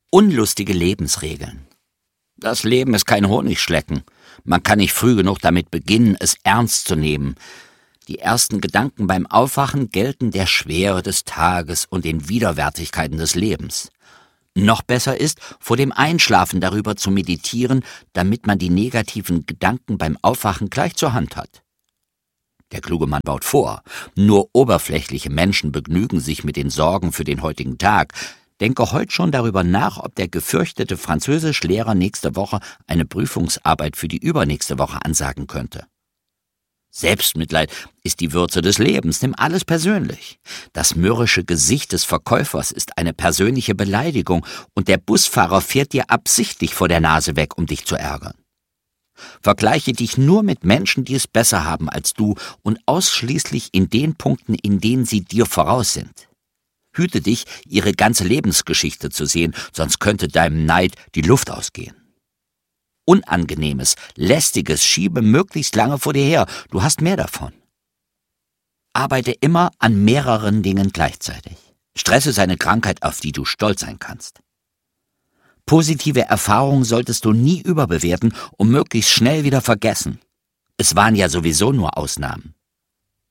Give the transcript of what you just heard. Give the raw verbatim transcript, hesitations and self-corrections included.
Unlustige Lebensregeln. Das Leben ist kein Honigschlecken. Man kann nicht früh genug damit beginnen, es ernst zu nehmen. Die ersten Gedanken beim Aufwachen gelten der Schwere des Tages und den Widerwärtigkeiten des Lebens. Noch besser ist, vor dem Einschlafen darüber zu meditieren, damit man die negativen Gedanken beim Aufwachen gleich zur Hand hat. Der kluge Mann baut vor, nur oberflächliche Menschen begnügen sich mit den Sorgen für den heutigen Tag. Denke heute schon darüber nach, ob der gefürchtete Französischlehrer nächste Woche eine Prüfungsarbeit für die übernächste Woche ansagen könnte. Selbstmitleid ist die Würze des Lebens, nimm alles persönlich. Das mürrische Gesicht des Verkäufers ist eine persönliche Beleidigung und der Busfahrer fährt dir absichtlich vor der Nase weg, um dich zu ärgern. Vergleiche dich nur mit Menschen, die es besser haben als du und ausschließlich in den Punkten, in denen sie dir voraus sind. Hüte dich, ihre ganze Lebensgeschichte zu sehen, sonst könnte deinem Neid die Luft ausgehen. Unangenehmes, Lästiges schiebe möglichst lange vor dir her, du hast mehr davon. Arbeite immer an mehreren Dingen gleichzeitig. Stresse seine Krankheit, auf die du stolz sein kannst. Positive Erfahrungen solltest du nie überbewerten und möglichst schnell wieder vergessen. Es waren ja sowieso nur Ausnahmen.